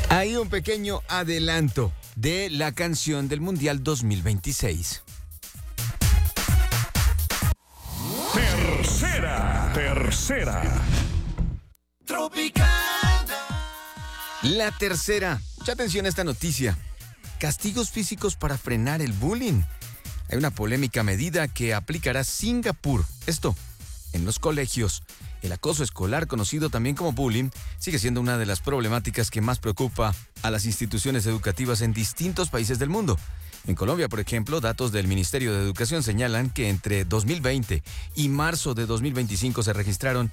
Hay un pequeño adelanto de la canción del Mundial 2026. Tercera. La tercera. Mucha atención a esta noticia. Castigos físicos para frenar el bullying. Hay una polémica medida que aplicará Singapur. Esto, en los colegios. El acoso escolar, conocido también como bullying, sigue siendo una de las problemáticas que más preocupa a las instituciones educativas en distintos países del mundo. En Colombia, por ejemplo, datos del Ministerio de Educación señalan que entre 2020 y marzo de 2025 se registraron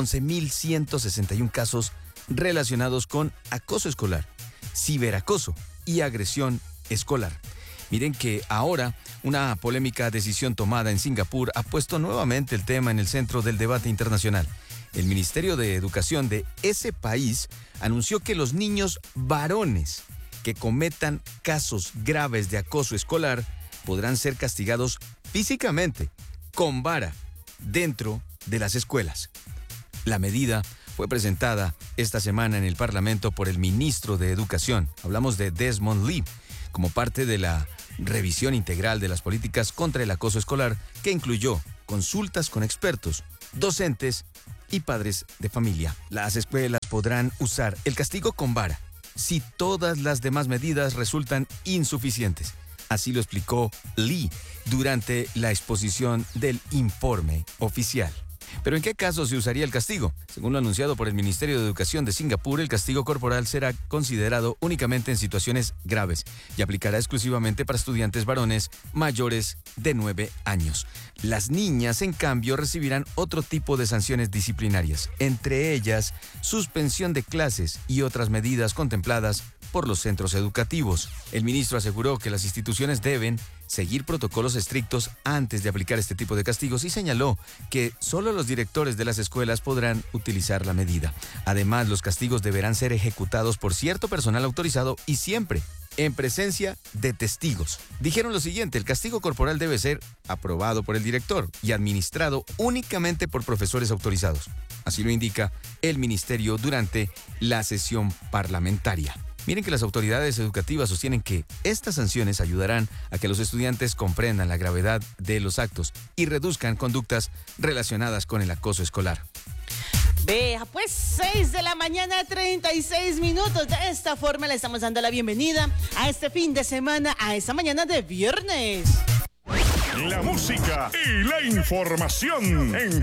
11.161 casos relacionados con acoso escolar, ciberacoso y agresión escolar. Miren que ahora una polémica decisión tomada en Singapur ha puesto nuevamente el tema en el centro del debate internacional. El Ministerio de Educación de ese país anunció que los niños varones que cometan casos graves de acoso escolar podrán ser castigados físicamente con vara dentro de las escuelas. La medida fue presentada esta semana en el Parlamento por el ministro de Educación. Hablamos de Desmond Lee, como parte de la revisión integral de las políticas contra el acoso escolar, que incluyó consultas con expertos, docentes y padres de familia. Las escuelas podrán usar el castigo con vara si todas las demás medidas resultan insuficientes. Así lo explicó Lee durante la exposición del informe oficial. ¿Pero en qué caso se usaría el castigo? Según lo anunciado por el Ministerio de Educación de Singapur, el castigo corporal será considerado únicamente en situaciones graves y aplicará exclusivamente para estudiantes varones mayores de 9 años. Las niñas, en cambio, recibirán otro tipo de sanciones disciplinarias, entre ellas suspensión de clases y otras medidas contempladas por los centros educativos. El ministro aseguró que las instituciones deben seguir protocolos estrictos antes de aplicar este tipo de castigos y señaló que solo los directores de las escuelas podrán utilizar la medida. Además, los castigos deberán ser ejecutados por cierto personal autorizado y siempre en presencia de testigos. Dijeron lo siguiente: el castigo corporal debe ser aprobado por el director y administrado únicamente por profesores autorizados. Así lo indica el ministerio durante la sesión parlamentaria. Miren que las autoridades educativas sostienen que estas sanciones ayudarán a que los estudiantes comprendan la gravedad de los actos y reduzcan conductas relacionadas con el acoso escolar. Vea, pues 6 de la mañana, 36 minutos. De esta forma le estamos dando la bienvenida a este fin de semana, a esta mañana de viernes. La música y la información en